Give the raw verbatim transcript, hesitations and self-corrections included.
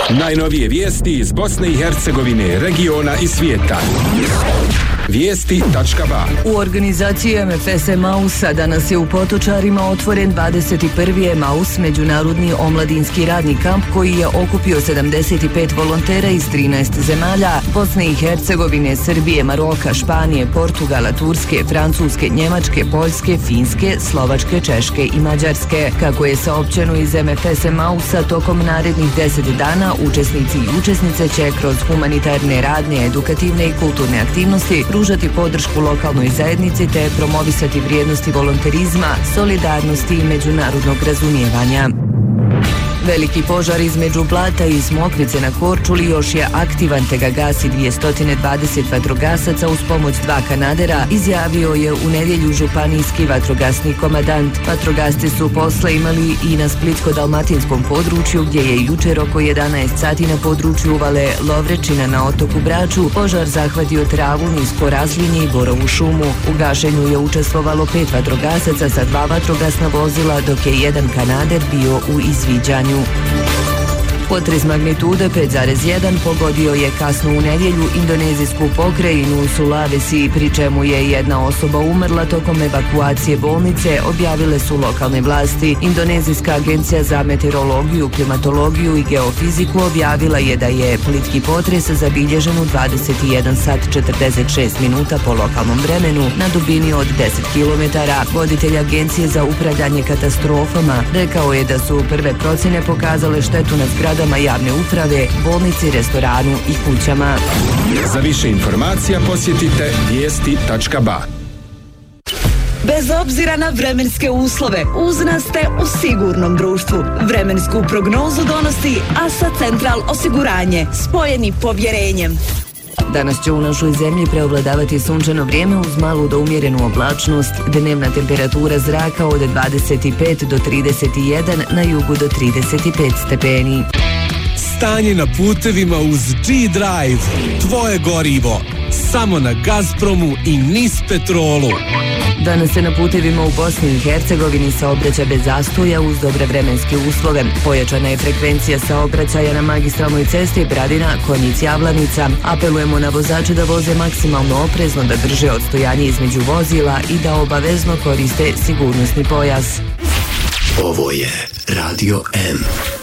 Najnovije vijesti iz Bosne i Hercegovine, regiona i svijeta. Vijesti tačka ba. U organizaciji M F S Emausa danas je u Potočarima otvoren dvadeset prvi Emaus, međunarodni omladinski radni kamp koji je okupio sedamdeset pet volontera iz trinaest zemalja Bosne i Hercegovine, Srbije, Maroka, Španije, Portugala, Turske, Francuske, Njemačke, Poljske, Finske, Slovačke, Češke i Mađarske. Kako je saopćeno iz M F S Emausa, tokom narednih deset dana učesnici i učesnice će kroz humanitarne, radne, edukativne i kulturne aktivnosti pružati podršku lokalnoj zajednici te promovisati vrijednosti volonterizma, solidarnosti i međunarodnog razumijevanja. Veliki požar između Blata i Smokvice na Korčuli još je aktivan te ga gasi dvjesto dvadeset vatrogasaca uz pomoć dva kanadera, izjavio je u nedjelju županijski vatrogasni komadant. Vatrogasci su posle imali i na splitsko-dalmatinskom području gdje je jučer oko jedanaest sati na području uvale Lovrečina na otoku Braču požar zahvatio travu, nisko razlinje i borovu šumu. U gašenju je učestvovalo pet vatrogasaca sa dva vatrogasna vozila, dok je jedan kanader bio u izviđanju. Potres magnitude pet zarez jedan pogodio je kasno u nedjelju indonezijsku pokrajinu Sulawesi, pri čemu je jedna osoba umrla tokom evakuacije bolnice, objavile su lokalne vlasti. Indonezijska agencija za meteorologiju, klimatologiju i geofiziku objavila je da je plitki potres zabilježen u dvadeset jedan sat četrdeset šest minuta po lokalnom vremenu na dubini od deset kilometara. Voditelj agencije za upravljanje katastrofama rekao je da su prve procjene pokazale štetu na zgradama javne uprave, bolnici, restoranu i kućama. Za više informacija posjetite vijesti tačka ba. Bez obzira na vremenske uslove, uz nas ste u sigurnom društvu. Vremensku prognozu donosi Asa Central osiguranje, spojeni povjerenjem. Danas će u našoj zemlji preovladavati sunčano vrijeme uz malu do umjerenu oblačnost. Dnevna temperatura zraka od dvadeset pet do trideset jedan, na jugu do trideset pet stepeni. Stanje na putevima uz G-Drive. Tvoje gorivo. Samo na Gazpromu i Nis Petrolu. Danas se na putevima u Bosni i Hercegovini saobraća bez zastoja uz dobre vremenske uslove. Pojačana je frekvencija saobraćaja na magistralnoj cesti Bradina, Konjic-Javlanica. Apelujemo na vozače da voze maksimalno oprezno, da drže odstojanje između vozila i da obavezno koriste sigurnosni pojas. Ovo je Radio M.